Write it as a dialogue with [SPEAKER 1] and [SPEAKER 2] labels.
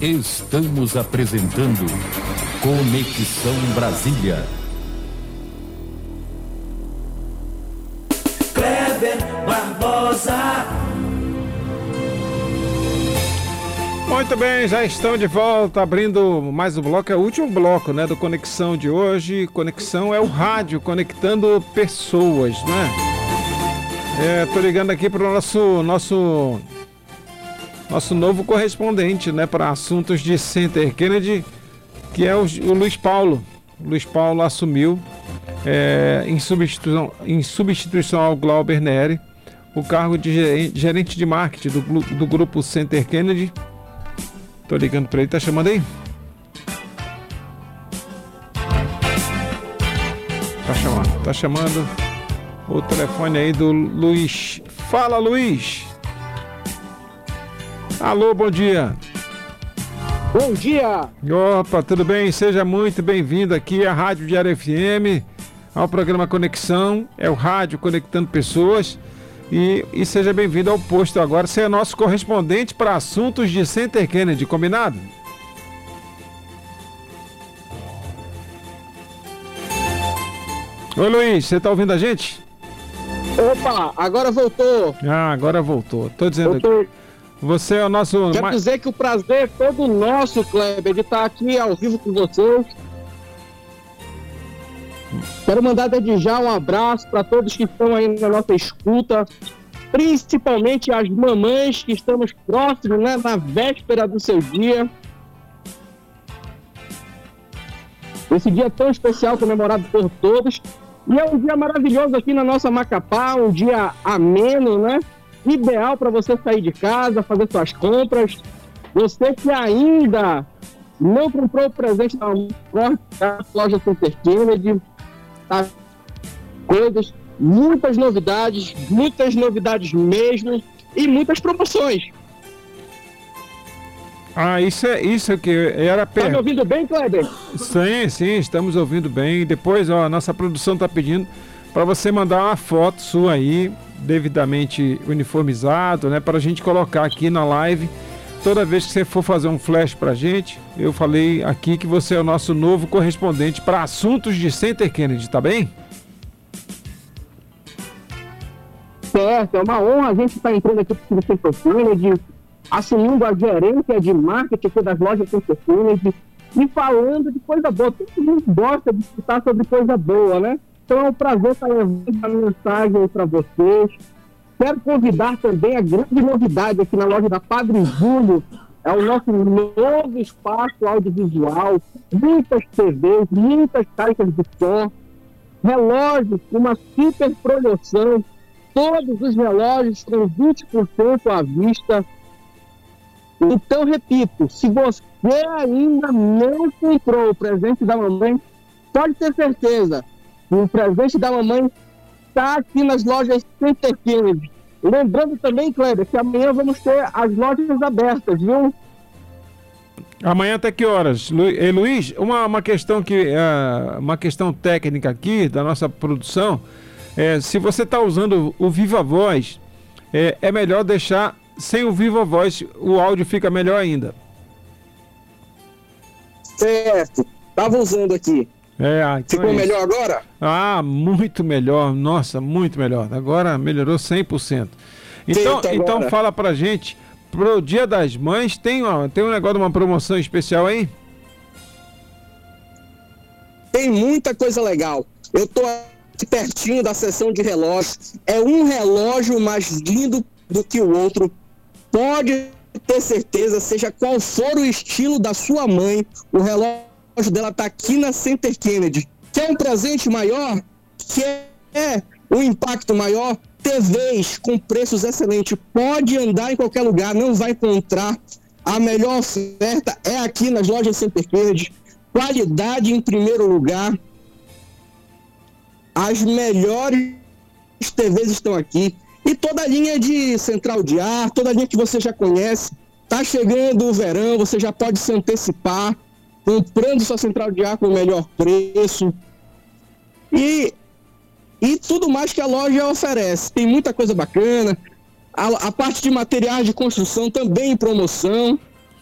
[SPEAKER 1] Estamos apresentando Conexão Brasília.
[SPEAKER 2] Kleber Barbosa.
[SPEAKER 3] Muito bem, já estão de volta, abrindo mais um bloco, é o último bloco, né, do Conexão de hoje. Conexão é o rádio, conectando pessoas, né? Tô ligando aqui para o nosso novo correspondente, né, para assuntos de Center Kennedy, que é o Luiz Paulo. O Luiz Paulo assumiu, em substituição ao Glauber Neri, o cargo de gerente de marketing do grupo Center Kennedy. Tô ligando para ele, tá chamando aí? Tá chamando o telefone aí do Luiz. Fala, Luiz! Alô, bom dia!
[SPEAKER 4] Bom dia!
[SPEAKER 3] Opa, tudo bem? Seja muito bem-vindo aqui à Rádio Diário FM, ao programa Conexão, é o rádio conectando pessoas. E seja bem-vindo ao posto agora. Você é nosso correspondente para assuntos de Center Kennedy, combinado? Oi, Luiz, você tá ouvindo a gente?
[SPEAKER 4] Opa, agora voltou.
[SPEAKER 3] Agora voltou. Tô dizendo aqui. Você é o nosso...
[SPEAKER 4] Quero dizer que o prazer é todo nosso, Kleber, de estar aqui ao vivo com vocês. Quero mandar desde já um abraço para todos que estão aí na nossa escuta, principalmente as mamães que estamos próximos, né, na véspera do seu dia. Esse dia tão especial, comemorado por todos. E é um dia maravilhoso aqui na nossa Macapá, um dia ameno, né? Ideal para você sair de casa, fazer suas compras. Você que ainda não comprou o presente da loja Center Kennedy, tá? Coisas, muitas novidades mesmo, e muitas promoções.
[SPEAKER 3] Isso que era
[SPEAKER 4] perto. Tá me ouvindo bem, Kleber?
[SPEAKER 3] Sim, estamos ouvindo bem. Depois, a nossa produção tá pedindo para você mandar uma foto sua aí, devidamente uniformizado, né, para a gente colocar aqui na live. Toda vez que você for fazer um flash pra gente, eu falei aqui que você é o nosso novo correspondente para assuntos de Center Kennedy, tá bem?
[SPEAKER 4] Certo, é uma honra a gente estar entrando aqui para o Center Kennedy, assumindo a gerência de marketing aqui das lojas Center Kennedy e falando de coisa boa. Todo mundo gosta de escutar sobre coisa boa, né? Então é um prazer estar levando a mensagem para vocês. Quero convidar também a grande novidade aqui na loja da Padre Júlio, é o nosso novo espaço audiovisual, muitas TVs, muitas caixas de som, relógios com uma super promoção, todos os relógios com 20% à vista. Então, repito, se você ainda não comprou o presente da mamãe, pode ter certeza, o presente da mamãe está aqui nas lojas Center Kennedy. Lembrando também, Kleber, que amanhã vamos ter as lojas abertas, viu?
[SPEAKER 3] Amanhã até que horas? Luiz, uma questão uma questão técnica aqui da nossa produção, se você está usando o Viva Voz, é melhor deixar sem o Viva Voz, o áudio fica melhor ainda.
[SPEAKER 4] Certo, estava usando aqui.
[SPEAKER 3] Então
[SPEAKER 4] ficou melhor agora?
[SPEAKER 3] Muito melhor, nossa, muito melhor. Agora melhorou 100%. Então fala pra gente, pro Dia das Mães, tem um negócio de uma promoção especial aí?
[SPEAKER 4] Tem muita coisa legal. Eu tô aqui pertinho da seção de relógios. É um relógio mais lindo do que o outro. Pode ter certeza, seja qual for o estilo da sua mãe, o relógio dela tá aqui na Center Kennedy. Quer um presente maior? Quer um impacto maior? TVs com preços excelentes. Pode andar em qualquer lugar, não vai encontrar. A melhor oferta é aqui nas lojas Center Kennedy. Qualidade em primeiro lugar. As melhores TVs estão aqui. E toda a linha de central de ar, toda a linha que você já conhece. Tá chegando o verão, você já pode se antecipar, comprando sua central de ar com o melhor preço. E tudo mais que a loja oferece. Tem muita coisa bacana. A parte de materiais de construção também em promoção.